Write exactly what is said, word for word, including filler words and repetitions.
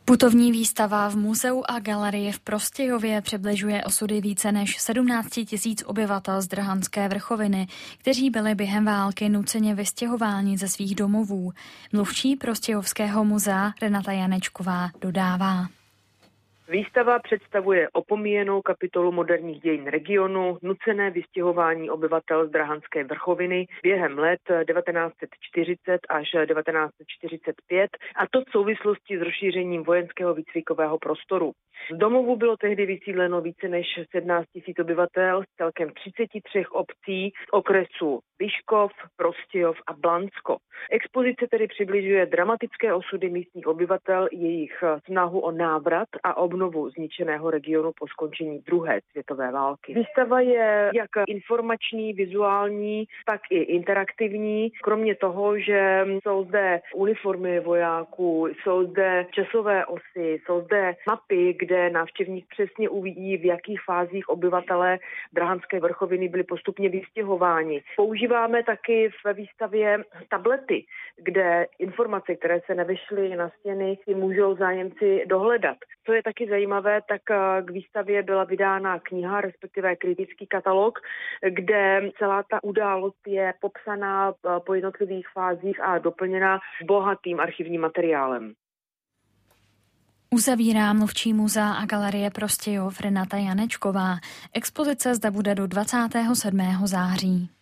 Putovní výstava v muzeu a galerii v Prostějově přibližuje osudy více než sedmnáct tisíc obyvatel z Drhanské vrchoviny, kteří byli během války nuceně vystěhováni ze svých domovů. Mluvčí Prostějovského muzea Renata Janečková dodává. Výstava představuje opomíjenou kapitolu moderních dějin regionu, nucené vystěhování obyvatel z Drhanské vrchoviny během let devatenáct set čtyřicet až devatenáct set čtyřicet pět, a to v souvislosti s rozšířením vojenského výcvikového prostoru. Z domovů bylo tehdy vysídleno více než sedmnáct tisíc obyvatel z celkem třiceti třech obcí z okresu Vyškov, Prostějov a Blansko. Expozice tedy přibližuje dramatické osudy místních obyvatel, jejich snahu o návrat a obnovu zničeného regionu po skončení druhé světové války. Výstava je jak informační, vizuální, tak i interaktivní. Kromě toho, že jsou zde uniformy vojáků, jsou zde časové osy, jsou zde mapy, kde návštěvník přesně uvidí, v jakých fázích obyvatelé Drhanské vrchoviny byli postupně vystěhováni. Používáme taky ve výstavě tablety, kde informace, které se nevešly na stěny, si můžou zájemci dohledat. Co je taky zajímavé, tak k výstavě byla vydána kniha, respektive kritický katalog, kde celá ta událost je popsaná po jednotlivých fázích a doplněna bohatým archivním materiálem. Uzavírá mluvčí muzea a galerie Prostějov Renata Janečková. Expozice zde bude do dvacátého sedmého září.